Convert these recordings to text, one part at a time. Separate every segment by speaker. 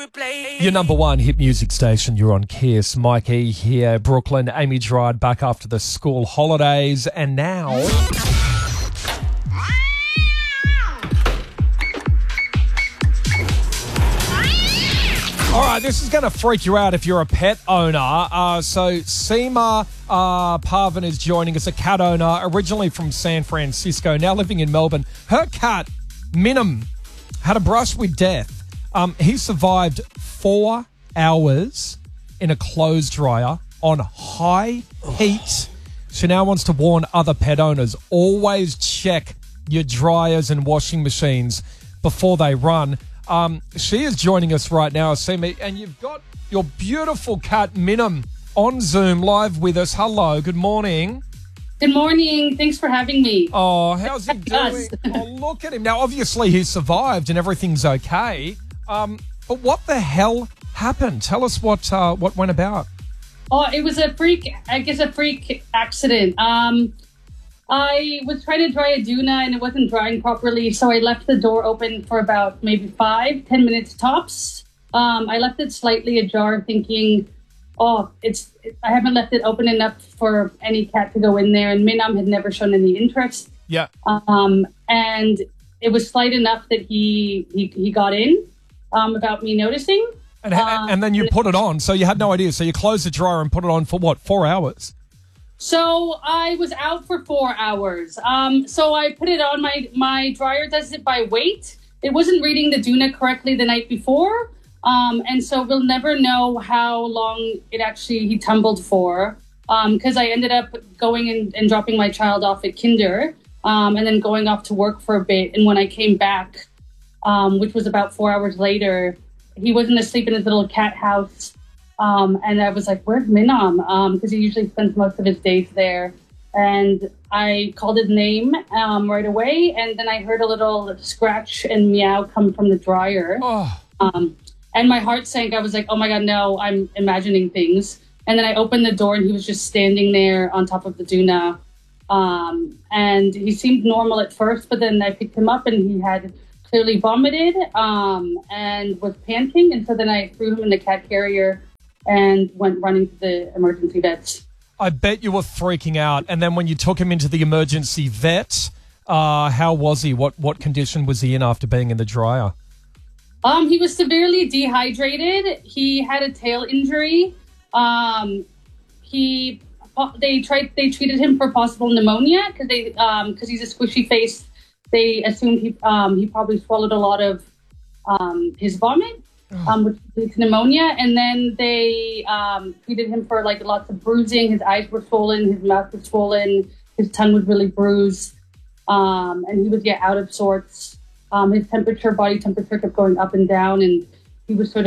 Speaker 1: Your number one hit music station, you're on Kiss. Mike E here, Brooklyn. Amy Gerard back after the school holidays. And now... All right, this is going to freak you out if you're a pet owner. So Seema Parvin is joining us, a cat owner, originally from San Francisco, now living in Melbourne. Her cat, Minim, had a brush with death. He survived 4 hours in a clothes dryer on high heat. She now wants to warn other pet owners, always check your dryers and washing machines before they run. She is joining us right now, Seema, and you've got your beautiful cat, Minim, on Zoom live with us. Hello, good morning.
Speaker 2: Good morning. Thanks for having me.
Speaker 1: Oh, how's he doing? Oh, look at him. Now, obviously, he survived and everything's okay. But what the hell happened? Tell us what went about.
Speaker 2: Oh, it was a freak accident. I was trying to dry a doona and it wasn't drying properly, so I left the door open for about maybe 5-10 minutes tops. I left it slightly ajar thinking, I haven't left it open enough for any cat to go in there, and Minim had never shown any interest.
Speaker 1: Yeah.
Speaker 2: And it was slight enough that he got in without me noticing.
Speaker 1: And then you put it on, so you had no idea. So you closed the dryer and put it on for what, 4 hours?
Speaker 2: So I was out for 4 hours. So I put it on. My dryer does it by weight. It wasn't reading the doona correctly the night before. And so we'll never know how long he tumbled for. Because I ended up going and dropping my child off at kinder, and then going off to work for a bit. And when I came back, which was about 4 hours later, he wasn't asleep in his little cat house. And I was like, where's Minim? Because he usually spends most of his days there. And I called his name right away. And then I heard a little scratch and meow come from the dryer.
Speaker 1: Oh.
Speaker 2: And my heart sank. I was like, oh my God, no, I'm imagining things. And then I opened the door and he was just standing there on top of the doona. And he seemed normal at first, but then I picked him up and he had clearly vomited and was panting. And so then I threw him in the cat carrier and went running to the emergency vets.
Speaker 1: I bet you were freaking out. And then when you took him into the emergency vet, how was he? What condition was he in after being in the dryer?
Speaker 2: He was severely dehydrated. He had a tail injury. They treated him for possible pneumonia because he's a squishy face. They assumed he probably swallowed a lot of his vomit. Which leads to pneumonia, and then they treated him for lots of bruising. His eyes were swollen, his mouth was swollen, his tongue was really bruised, and he was out of sorts. His body temperature kept going up and down, and he was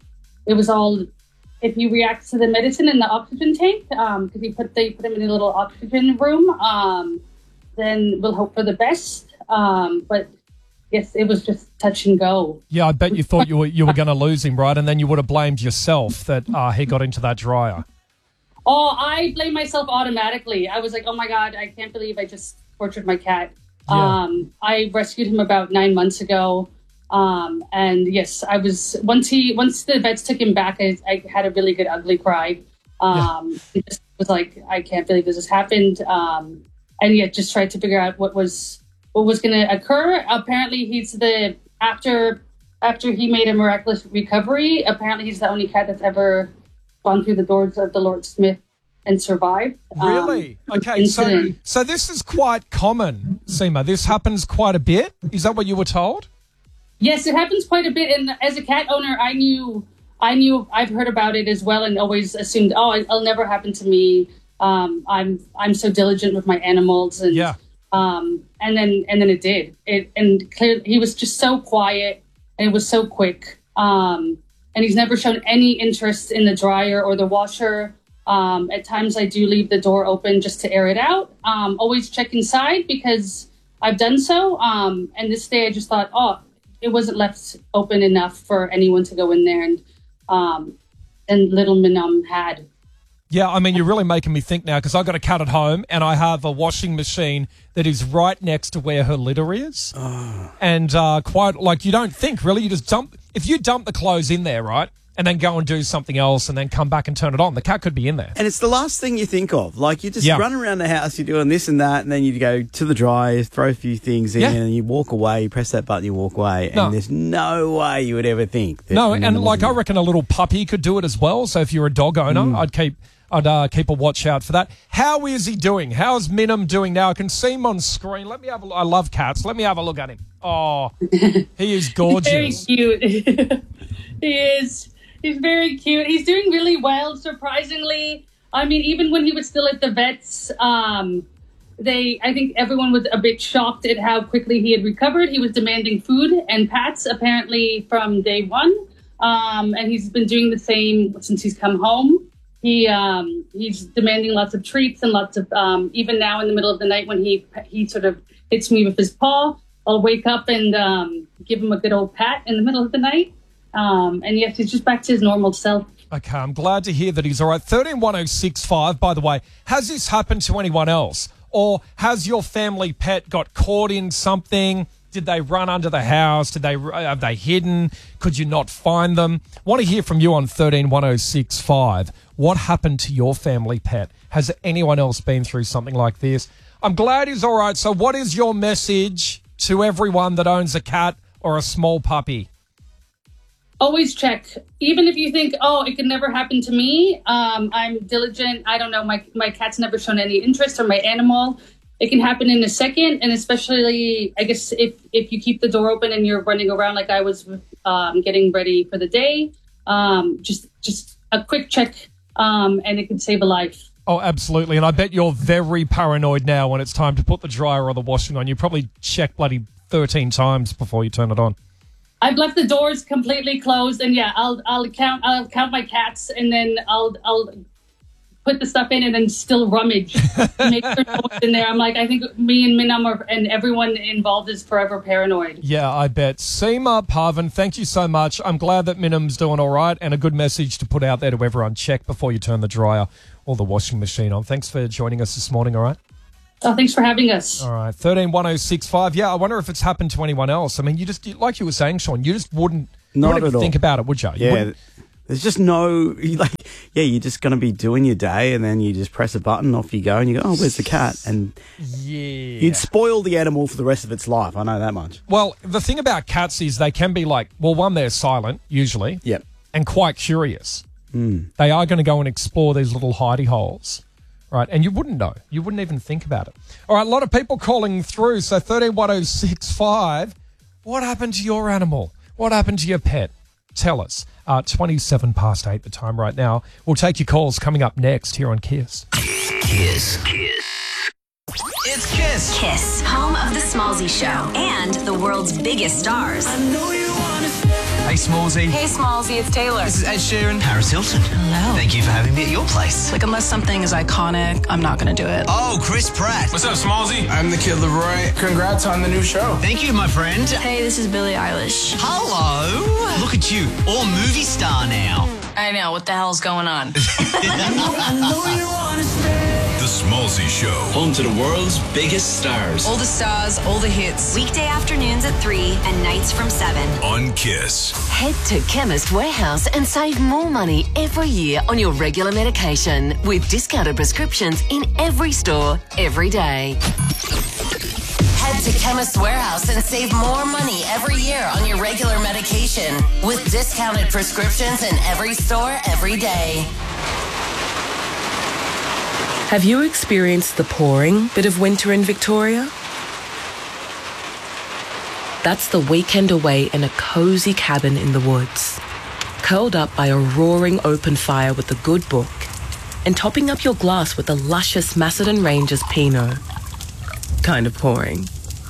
Speaker 2: if he reacts to the medicine and the oxygen tank, because they put him in a little oxygen room, then we'll hope for the best. But yes, it was just touch and go. Yeah,
Speaker 1: I bet you thought you were going to lose him, right? And then you would have blamed yourself that he got into that dryer.
Speaker 2: Oh, I blame myself automatically. I was like, oh my God, I can't believe I just tortured my cat.
Speaker 1: Yeah.
Speaker 2: I rescued him about 9 months ago. And yes, I was, once the vets took him back, I had a really good ugly cry. It just was like, I can't believe this has happened. And yet just tried to figure out what was going to occur. Apparently after he made a miraculous recovery, apparently he's the only cat that's ever gone through the doors of the Lord Smith and survived.
Speaker 1: Really? Okay, so this is quite common, Seema. This happens quite a bit. Is that what you were told?
Speaker 2: Yes, it happens quite a bit. And as a cat owner, I've heard about it as well and always assumed, it'll never happen to me. I'm so diligent with my animals. And
Speaker 1: yeah.
Speaker 2: And then it did. And clearly he was just so quiet and it was so quick. And he's never shown any interest in the dryer or the washer. At times I do leave the door open just to air it out. Always check inside because I've done so. And this day I just thought, it wasn't left open enough for anyone to go in there. And little Minim had.
Speaker 1: Yeah, I mean, you're really making me think now because I've got a cat at home and I have a washing machine that is right next to where her litter is. Oh. And quite like you don't think, really. You just dump. if you dump the clothes in there, right, and then go and do something else and then come back and turn it on, the cat could be in there.
Speaker 3: And it's the last thing you think of. Like, you just run around the house, you're doing this and that, and then you go to the dryer, throw a few things in, and you walk away, you press that button, you walk away, and there's no way you would ever think that.
Speaker 1: No, and like I reckon a little puppy could do it as well. So if you're a dog owner, I'd keep a watch out for that. How is he doing? How's Minim doing now? I can see him on screen. Let me have I love cats. Let me have a look at him. Oh, he is gorgeous.
Speaker 2: Very cute. He is. He's very cute. He's doing really well, surprisingly. I mean, even when he was still at the vets, I think everyone was a bit shocked at how quickly he had recovered. He was demanding food and pats, apparently, from day one. And he's been doing the same since he's come home. He's demanding lots of treats and lots of, even now in the middle of the night when he sort of hits me with his paw, I'll wake up and give him a good old pat in the middle of the night. And yes, he's just back to his normal self.
Speaker 1: Okay, I'm glad to hear that he's all right. 131065, by the way, has this happened to anyone else? Or has your family pet got caught in something? Did they run under the house? Have they hidden? Could you not find them? Want to hear from you on 131065. What happened to your family pet? Has anyone else been through something like this? I'm glad he's all right. So what is your message to everyone that owns a cat or a small puppy?
Speaker 2: Always check. Even if you think, it could never happen to me, I'm diligent. I don't know, my cat's never shown any interest, or my animal. It can happen in a second, and especially, I guess, if you keep the door open and you're running around like I was getting ready for the day, just a quick check, and it can save a life.
Speaker 1: Oh, absolutely. And I bet you're very paranoid now when it's time to put the dryer or the washing on. You probably check bloody 13 times before you turn it on.
Speaker 2: I've left the doors completely closed, and I'll count my cats, and then I'll put the stuff in and then still rummage, make sure no one's in there. I'm like, I think me and Minam and everyone involved is forever paranoid.
Speaker 1: Yeah, I bet. Seema Parvin, thank you so much. I'm glad that Minam's doing all right, and a good message to put out there to everyone. Check before you turn the dryer or the washing machine on. Thanks for joining us this morning, all right?
Speaker 2: Oh, thanks for having us.
Speaker 1: All right, 131065. Yeah, I wonder if it's happened to anyone else. I mean, like you were saying, Sean, you just wouldn't think about it, would you?
Speaker 3: There's just no, you're just going to be doing your day, and then you just press a button, off you go, and you go, oh, where's the cat? And you'd spoil the animal for the rest of its life. I know that much.
Speaker 1: Well, the thing about cats is they can be like, well, one, they're silent, usually, and quite curious. They are going to go and explore these little hidey holes. Right, and you wouldn't know. You wouldn't even think about it. All right, a lot of people calling through. So 131065, what happened to your animal? What happened to your pet? Tell us. 27 past 8 the time right now. We'll take your calls coming up next here on Kiss.
Speaker 4: Kiss. It's Kiss.
Speaker 5: Kiss, home of the Smallzy Show and the world's biggest stars.
Speaker 4: I know you want to. Hey, Smallzy.
Speaker 5: Hey, Smallzy, it's Taylor.
Speaker 4: This is Ed Sheeran. Paris Hilton.
Speaker 6: Hello.
Speaker 4: Thank you for having me at your place.
Speaker 6: Like, unless something is iconic, I'm not going to do it.
Speaker 4: Oh, Chris Pratt.
Speaker 7: What's up, Smallzy? I'm the Kid Leroy. Congrats on the new show.
Speaker 4: Thank you, my friend.
Speaker 6: Hey, this is Billie Eilish.
Speaker 4: Hello. Look at you, all movie star now.
Speaker 6: I know, what the hell's going on?
Speaker 4: I know you want to stay.
Speaker 8: The Smallzy Show.
Speaker 9: Home to the world's biggest stars.
Speaker 6: All the stars, all the hits.
Speaker 5: Weekday afternoons at 3 and nights from 7.
Speaker 8: On Kiss.
Speaker 10: Head to Chemist Warehouse and save more money every year on your regular medication with discounted prescriptions in every store, every day. Head to Chemist Warehouse and save more money every year on your regular medication with discounted prescriptions in every store, every day.
Speaker 11: Have you experienced the pouring bit of winter in Victoria? That's the weekend away in a cozy cabin in the woods, curled up by a roaring open fire with a good book, and topping up your glass with a luscious Macedon Rangers Pinot. Kind of pouring.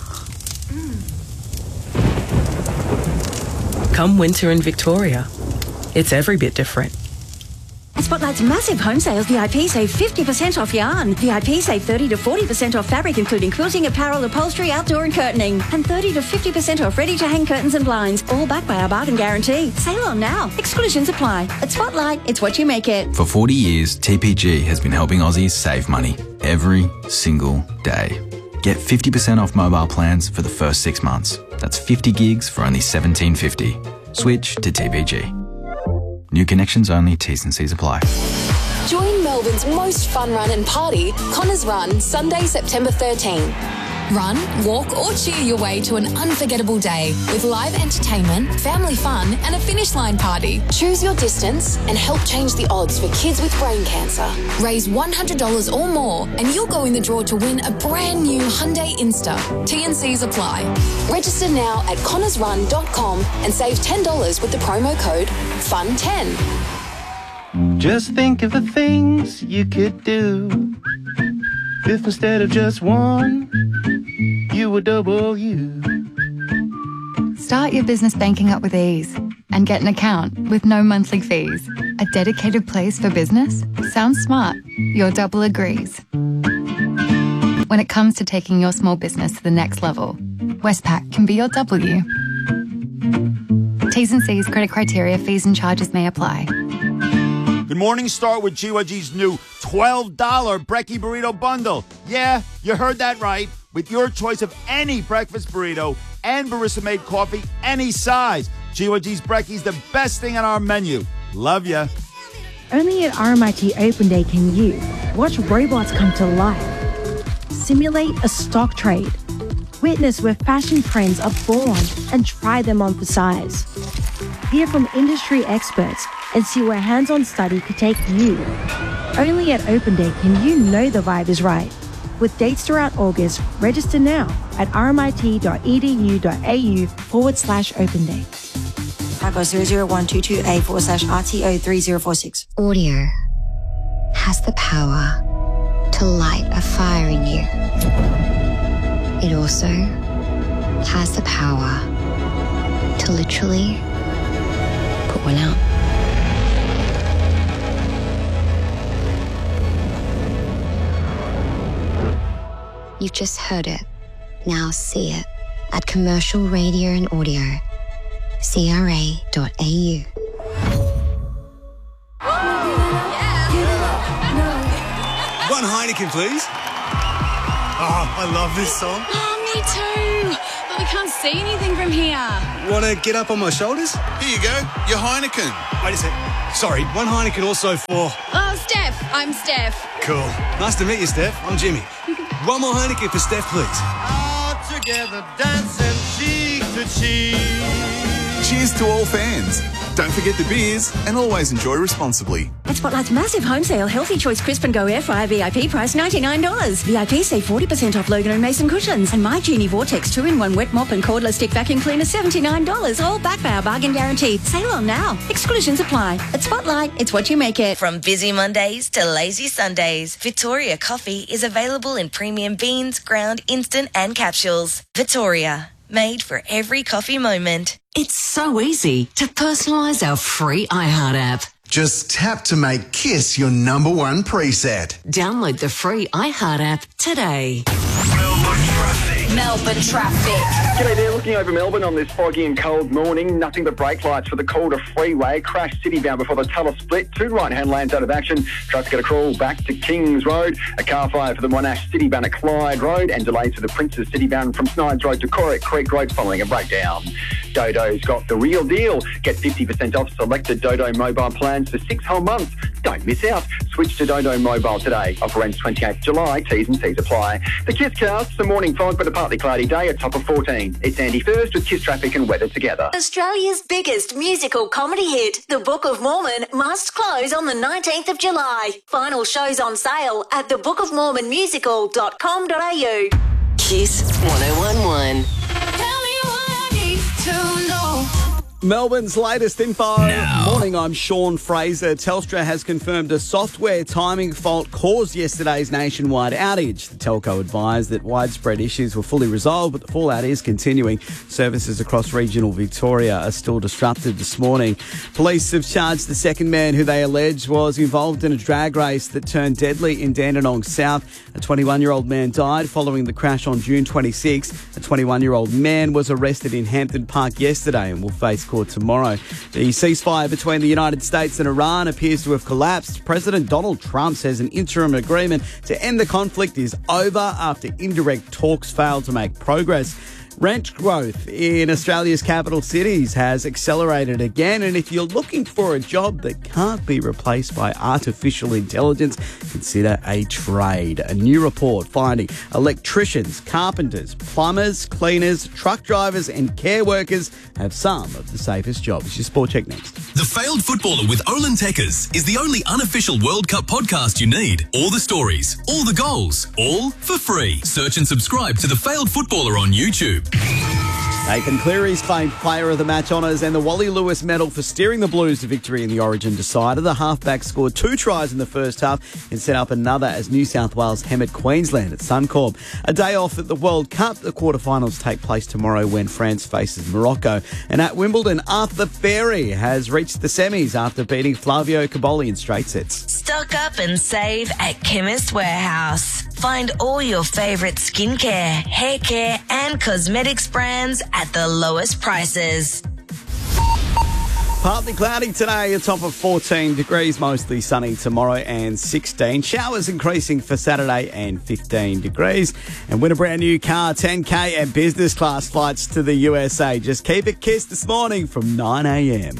Speaker 11: Come winter in Victoria, it's every bit different.
Speaker 12: Spotlight's massive home sales VIP save 50% off yarn. VIP save 30 to 40% off fabric, including quilting, apparel, upholstery, outdoor and curtaining. And 30 to 50% off ready-to-hang curtains and blinds, all backed by our bargain guarantee. Sale on now. Exclusions apply. At Spotlight, it's what you make it.
Speaker 13: For 40 years, TPG has been helping Aussies save money every single day. Get 50% off mobile plans for the first 6 months. That's 50 gigs for only $17.50. Switch to TPG. New connections only, T's and C's apply.
Speaker 14: Join Melbourne's most fun run and party, Connors Run, Sunday, September 13. Run, walk or cheer your way to an unforgettable day with live entertainment, family fun and a finish line party. Choose your distance and help change the odds for kids with brain cancer. Raise $100 or more and you'll go in the draw to win a brand new Hyundai Insta. T&Cs apply. Register now at connorsrun.com and save $10 with the promo code FUN10.
Speaker 15: Just think of the things you could do if instead of just one, you were double you.
Speaker 16: Start your business banking up with ease and get an account with no monthly fees. A dedicated place for business? Sounds smart. Your double agrees. When it comes to taking your small business to the next level, Westpac can be your W. T's and C's, credit criteria, fees and charges may apply.
Speaker 17: Good morning. Start with GYG's new $12 Brekkie Burrito Bundle. Yeah, you heard that right. With your choice of any breakfast burrito and barista-made coffee, any size. GYG's Brekkie's the best thing on our menu. Love ya.
Speaker 18: Only at RMIT Open Day can you watch robots come to life, simulate a stock trade, witness where fashion trends are born and try them on for size. Hear from industry experts and see where hands-on study could take you. Only at Open Day can you know the vibe is right. With dates throughout August, register now at rmit.edu.au/Open Day.
Speaker 19: Paco 00122A/RTO3046.
Speaker 20: Audio has the power to light a fire in you. It also has the power to literally put one out. You've just heard it. Now see it at Commercial Radio and Audio. CRA.au.
Speaker 21: One Heineken, please. Oh, I love this song.
Speaker 22: Oh, me too. But we can't see anything from here.
Speaker 21: Want to get up on my shoulders?
Speaker 23: Here you go, your Heineken.
Speaker 21: Wait a sec. Sorry, one Heineken also for...
Speaker 22: Oh, Steph. I'm Steph.
Speaker 21: Cool. Nice to meet you, Steph. I'm Jimmy. One more Heineken for Steph, please.
Speaker 15: All together dancing cheek to cheek.
Speaker 24: Cheers to all fans. Don't forget the beers and always enjoy responsibly.
Speaker 12: At Spotlight's massive home sale, Healthy Choice Crisp and Go Air Fryer VIP price $99. VIP save 40% off Logan & Mason cushions. And My Genie Vortex 2-in-1 wet mop and cordless stick vacuum cleaner $79. All backed by our bargain guarantee. Sale on now. Exclusions apply. At Spotlight, it's what you make it.
Speaker 25: From busy Mondays to lazy Sundays, Victoria Coffee is available in premium beans, ground, instant and capsules. Victoria, made for every coffee moment.
Speaker 10: It's so easy to personalise our free iHeart app.
Speaker 26: Just tap to make Kiss your #1 preset.
Speaker 10: Download the free iHeart app today.
Speaker 14: Melbourne traffic.
Speaker 27: G'day there, looking over Melbourne on this foggy and cold morning. Nothing but brake lights for the Calder Freeway. Crash citybound before the Tulla split. 2 right-hand lanes out of action. Traffic at a crawl back to Kings Road. A car fire for the Monash citybound at Clyde Road. And delays for the Princes citybound from Snides Road to Corrick Creek Road following a breakdown. Dodo's got the real deal. Get 50% off selected Dodo mobile plans for 6 whole months. Don't miss out. Switch to Dodo Mobile today. Offer ends 28th July. T's and C's apply. The Kiss cast, some morning fog but a partly cloudy day, a top of 14. It's Andy First with Kiss Traffic and weather together.
Speaker 14: Australia's biggest musical comedy hit, The Book of Mormon, must close on the 19th of July. Final shows on sale at thebookofmormonmusical.com.au.
Speaker 10: Kiss 1011.
Speaker 3: Melbourne's latest info. Morning, I'm Sean Fraser. Telstra has confirmed a software timing fault caused yesterday's nationwide outage. The telco advised that widespread issues were fully resolved, but the fallout is continuing. Services across regional Victoria are still disrupted this morning. Police have charged the second man who they allege was involved in a drag race that turned deadly in Dandenong South. A 21-year-old man died following the crash on June 26. A 21-year-old man was arrested in Hampton Park yesterday and will face court tomorrow. The ceasefire between the United States and Iran appears to have collapsed. President Donald Trump says an interim agreement to end the conflict is over after indirect talks failed to make progress. Rent growth in Australia's capital cities has accelerated again, and if you're looking for a job that can't be replaced by artificial intelligence, consider a trade. A new report finding electricians, carpenters, plumbers, cleaners, truck drivers and care workers have some of the safest jobs. Your Sport Check next.
Speaker 1: The Failed Footballer with Olin Tekkers is the only unofficial World Cup podcast you need. All the stories, all the goals, all for free. Search and subscribe to The Failed Footballer on YouTube.
Speaker 3: Nathan Cleary's famed Player of the Match honours and the Wally Lewis medal for steering the Blues to victory in the Origin decider. The halfback scored 2 tries in the first half and set up another as New South Wales hem Queensland at Suncorp. A day off at the World Cup. The quarterfinals take place tomorrow when France faces Morocco. And at Wimbledon, Arthur Berry has reached the semis after beating Flavio Caboli in straight sets.
Speaker 25: Stock up and save at Chemist Warehouse. Find all your favourite skincare, hair care and cosmetics brands at the lowest prices.
Speaker 3: Partly cloudy today, a top of 14 degrees, mostly sunny tomorrow and 16. Showers increasing for Saturday and 15 degrees. And win a brand new car, 10K and business class flights to the USA. Just keep it Kiss this morning from 9 a.m.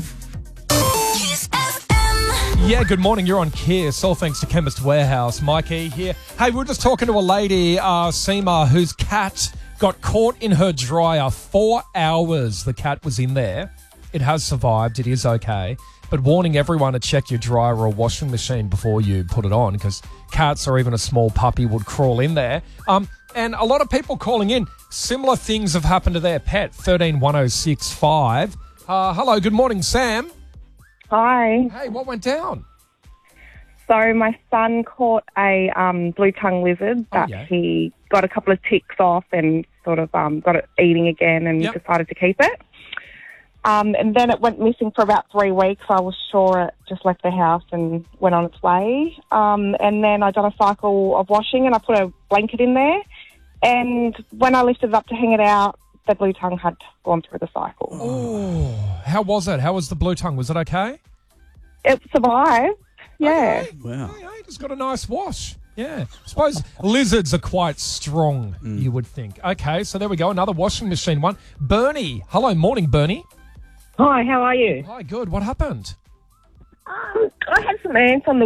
Speaker 2: Yeah, good morning. You're on Kiss. All thanks to Chemist Warehouse. Mikey here. Hey, we were just talking to a lady, Seema, whose cat got caught in her dryer 4 hours. The cat was in there. It has survived. It is okay. But warning everyone to check your dryer or washing machine before you put it on, because cats or even a small puppy would crawl in there. And a lot of people calling in. Similar things have happened to their pet. 131065. Hello, good morning, Sam.
Speaker 4: Hi.
Speaker 2: Hey, what went down?
Speaker 4: So my son caught a blue-tongue lizard that he got a couple of ticks off and sort of got it eating again and decided to keep it. And then it went missing for about 3 weeks. I was sure it just left the house and went on its way. And then I done a cycle of washing and I put a blanket in there. And when I lifted it up to hang it out, the blue tongue had gone through the cycle.
Speaker 2: Oh, how was it? How was the blue tongue? Was it okay?
Speaker 4: It survived, yeah.
Speaker 2: Okay. Wow. Yeah, he just got a nice wash. Yeah. I suppose lizards are quite strong, you would think. Okay, so there we go. Another washing machine one. Bernie. Hello, morning, Bernie.
Speaker 5: Hi, how are you?
Speaker 2: Hi, good. What happened?
Speaker 5: I had some ants on the